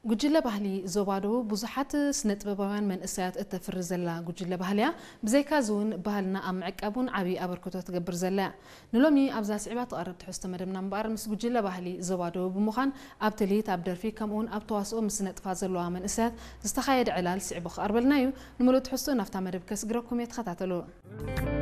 ጉጅለ ባህሊ ዞባዶ ብዙሓት ስነ-ጥበባውያን መንእሰያት እተፍሪ ዘላ ጉጅለ ባህልያ ብዘይካ ዝውን ባህልና ኣብ ምዕቃቡን ዓብዪ ኣበርክቶ ትገብር ዘላ ንሎሚ ኣብዛ ስዒባ ተቐረብ ትሕዝቶ መደብና እምበኣር ምስ ጉጅለ ባህሊ ዞባዶ ብምዃን ኣብ ትልሂት ኣብ ደርፊ ከምኡውን ኣብ ተዋስኦ ምስ ስነ-ጥፋት ዘለዋ መንእሰያት ዝተኻየደ ዕላል ስዒቡ ክቐርበልና እዩ ንምሉእ ትሕዝቶ ናፍታ መደብ ከስግረኩም እየ ተኸታተሉ